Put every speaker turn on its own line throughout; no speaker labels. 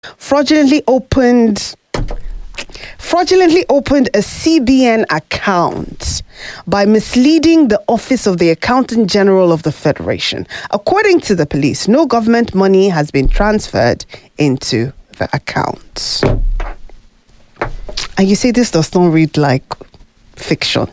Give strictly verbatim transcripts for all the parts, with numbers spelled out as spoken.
fraudulently opened fraudulently opened a C B N account by misleading the Office of the Accountant General of the Federation. According to the police, no government money has been transferred into the account. And you say this does not read like fiction.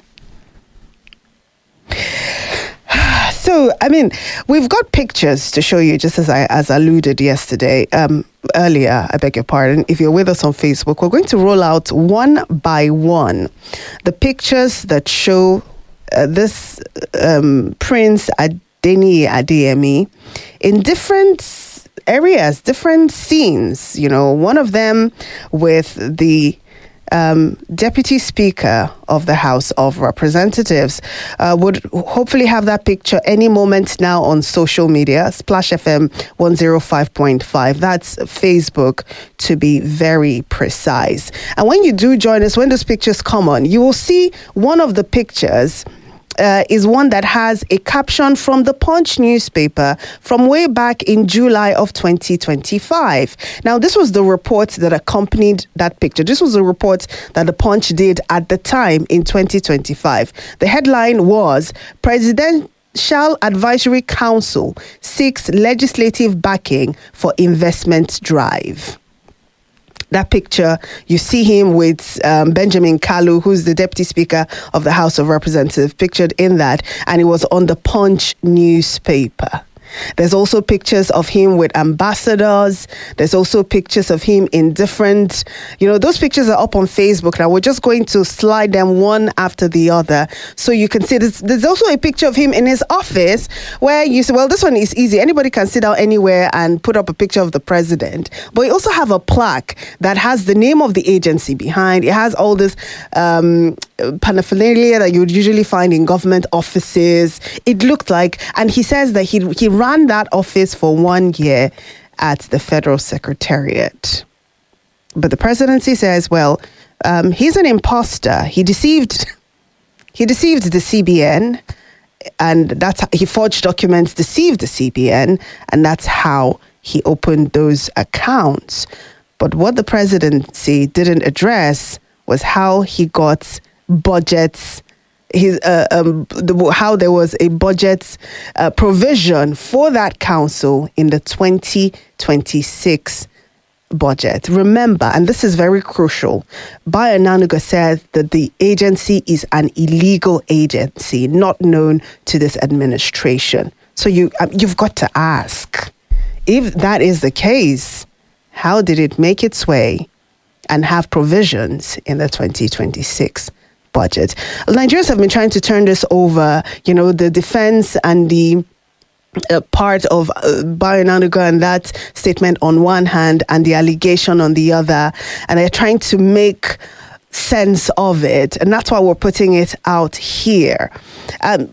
So, I mean, we've got pictures to show you, just as I as alluded yesterday, um, earlier, I beg your pardon. If you're with us on Facebook, we're going to roll out one by one the pictures that show uh, this um, Prince Adeni Adeyemi in different areas, different scenes. You know, one of them with the Um, Deputy Speaker of the House of Representatives uh, would hopefully have that picture any moment now on social media. Splash F M one oh five point five. That's Facebook, to be very precise. And when you do join us, when those pictures come on, you will see one of the pictures Uh, is one that has a caption from the Punch newspaper from way back in July of twenty twenty-five. Now, this was the report that accompanied that picture. This was a report that the Punch did at the time in twenty twenty-five. The headline was Presidential Advisory Council seeks legislative backing for investment drive. That picture, you see him with um, Benjamin Kalu, who's the Deputy Speaker of the House of Representatives, pictured in that, and it was on the Punch newspaper. There's also pictures of him with ambassadors. There's also pictures of him in different, you know, those pictures are up on Facebook. Now, we're just going to slide them one after the other so you can see. There's, there's also a picture of him in his office where you say, well, this one is easy. Anybody can sit down anywhere and put up a picture of the president. But you also have a plaque that has the name of the agency behind. It has all this um, paraphernalia that you would usually find in government offices. It looked like, and he says that he he ran that office for one year at the Federal Secretariat. But the presidency says, well, um, he's an imposter. He deceived, he deceived the C B N, and that's how he forged documents, deceived the C B N, and that's how he opened those accounts. But what the presidency didn't address was how he got budgets. His uh, um, the, how there was a budget uh, provision for that council in the twenty twenty-six budget. Remember, and this is very crucial, Bayo Onanuga said that the agency is an illegal agency, not known to this administration. So you um, you've got to ask, if that is the case, how did it make its way and have provisions in the twenty twenty-six budget? Nigerians have been trying to turn this over, you know, the defense and the uh, part of uh, Bayo Onanuga and that statement on one hand and the allegation on the other, and they're trying to make sense of it, and that's why we're putting it out here. Um,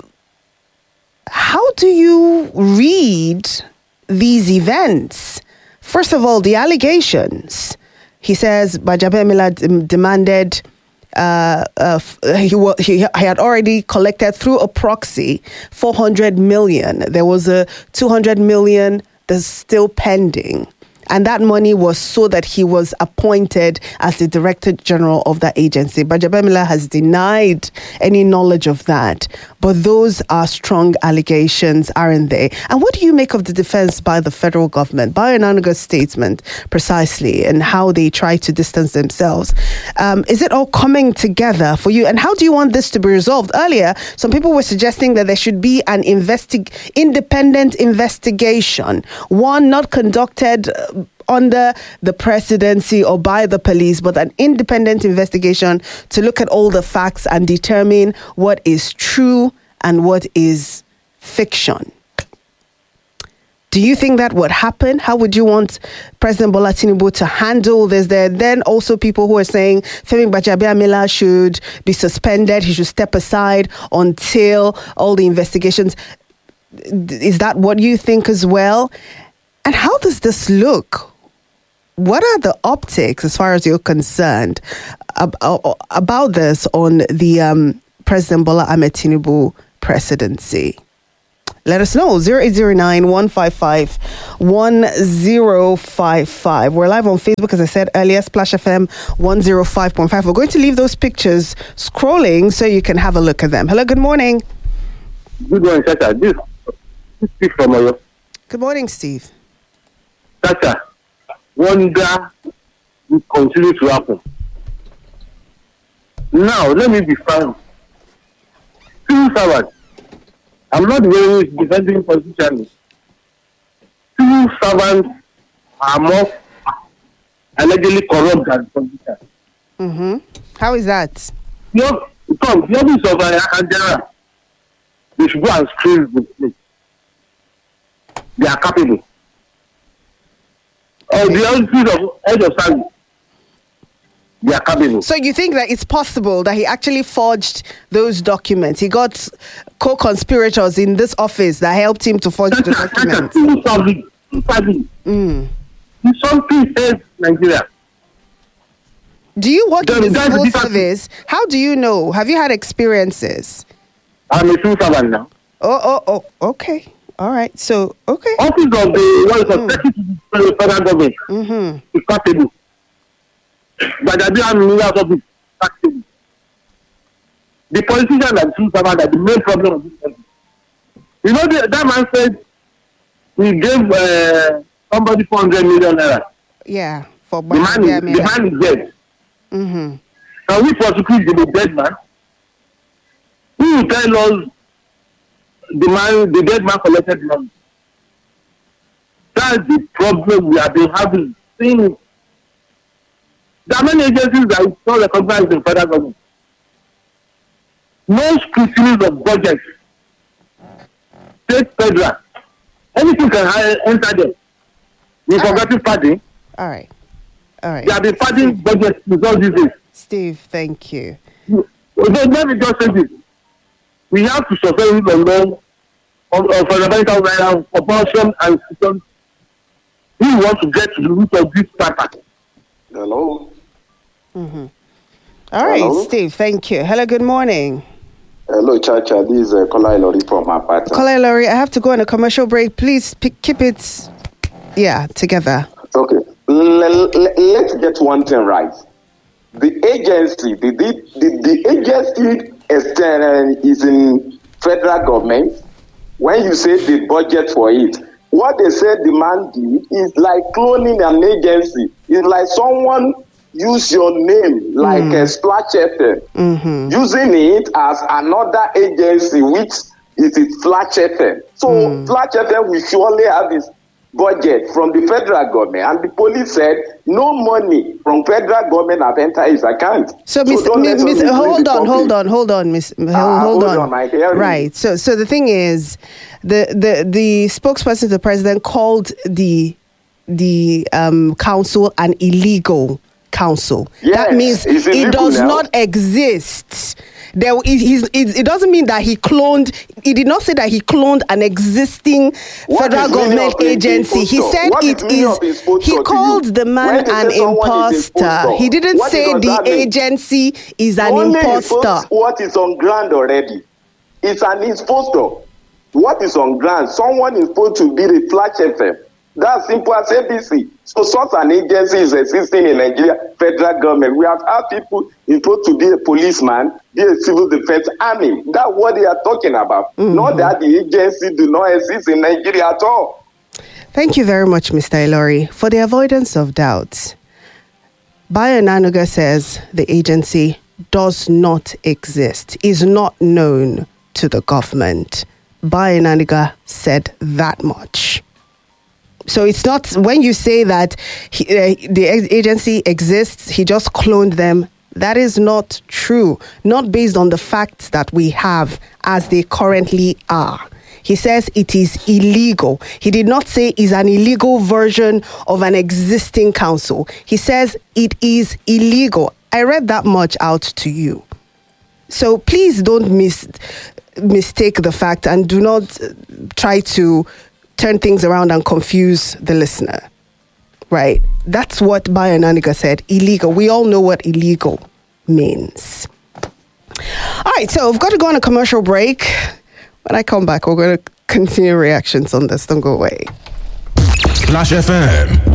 how do you read these events? First of all, the allegations. He says Gbajabiamila d- demanded Uh, uh, he, he he had already collected through a proxy four hundred million. There was a two hundred million that's still pending. And that money was so that he was appointed as the Director General of that agency. Gbajabiamila has denied any knowledge of that. But those are strong allegations, aren't they? And what do you make of the defense by the federal government, by Onanuga's statement precisely, and how they try to distance themselves? Um, is it all coming together for you? And how do you want this to be resolved? Earlier, some people were suggesting that there should be an investi- independent investigation, one not conducted under the presidency or by the police, but an independent investigation to look at all the facts and determine what is true and what is fiction. Do you think that would happen? How would you want President Bola Tinubu to handle this? There are then also people who are saying Femi Gbajabiamila should be suspended. He should step aside until all the investigations. Is that what you think as well? And how does this look? What are the optics, as far as you're concerned, about, about this on the um, President Bola Ahmed Tinubu presidency? let us know. zero eight zero nine, one five five, one zero five five. We're live on Facebook, as I said earlier, Splash F M one oh five point five. We're going to leave those pictures scrolling so you can have a look at them. Hello, good morning.
Good morning, Chacha. This is Steve from Oyo.
Good morning, Steve.
Chacha, wonder will continue to happen. Now, let me be frank. Civil servants, I'm not very defending politicians. Civil servants are more allegedly corrupt than politicians.
Mm-hmm. How is that?
You know, come, the office of uh, Angela, they should go and screen the place. They are capable. Or the office of head of service, they are capable.
So you think that it's possible that he actually forged those documents? He got co-conspirators in this office that helped him to forge the documents.
Mm. Something says Nigeria.
Do you work in the civil service? How do you know? Have you had experiences?
I'm a civil servant now.
Oh, oh, oh, okay. All right. So, okay.
Office of the what is mm. the federal government
mm-hmm.
is capable. But I don't have ministers of it. The politicians and civil servants are the main problem of this country. You know, the, that man said he gave uh, somebody four hundred million naira.
Yeah, for
the man, is, the man is dead.
Mm-hmm.
Can we prosecute the dead man? Who will tell us the man, the dead man collected money? That's the problem we have been having since. There are many agencies that are not recognized in federal government. No scrutiny of budgets. State, federal. Anything can hire, enter them. The Progressive Party.
All right. All right.
They have been padding budgets with all these days.
Steve, thank you.
So let me just say this. We have to suspend the law of, of fundamental rights, proportion and system. We want to get to the root of this matter.
Hello.
Mm-hmm. All right,
Hello?
Steve, thank you. Hello, good morning.
Hello, Chacha. This is uh, Kola Ilori from Apata.
Kola Ilori, I have to go on a commercial break. Please pick, keep it, yeah, together.
Okay. L- l- let's get one thing right. The agency, the, the, the, the agency is, uh, is in federal government. When you say the budget for it, what they said the man did is like cloning an agency. It's like someone use your name like mm. a Splash F M, mm-hmm. using it as another agency, which is it Flash F M. So mm. Flash F M will surely have its budget from the federal government, and the police said no money from federal government have entered his account.
So, Miss, so Miss, Miss hold on, hold on, hold on, Miss, hold, uh, hold on.
on my hearing.
Right. So, so the thing is, the the the spokesperson to the president called the the um, council an illegal council.
Yes,
that means it does
now.
not exist. There, it, it, it doesn't mean that he cloned. He did not say that he cloned an existing what federal government agency. He said what it is. He called the man an imposter. He didn't what say the agency is an Only imposter.
What is on ground already? It's an imposter. What is on ground? Someone is supposed to be the Flash F M. That's simple as A B C. So such an agency is existing in Nigeria, federal government. We have had people supposed to be a policeman, be a civil defense army. That's what they are talking about. Mm-hmm. Not that the agency do not exist in Nigeria at all.
Thank you very much, Mister Ilori. For the avoidance of doubt, Bayo Onanuga says the agency does not exist, is not known to the government. Bayo Onanuga said that much. So it's not, when you say that he, uh, the agency exists, he just cloned them, that is not true. Not based on the facts that we have as they currently are. He says it is illegal. He did not say it's an illegal version of an existing council. He says it is illegal. I read that much out to you. So please don't mis- mistake the fact and do not try to turn things around and confuse the listener, right? That's what Bayo Onanuga said, illegal. We all know what illegal means. All right, so we've got to go on a commercial break. When I come back, we're going to continue reactions on this. Don't go away.
Splash F M.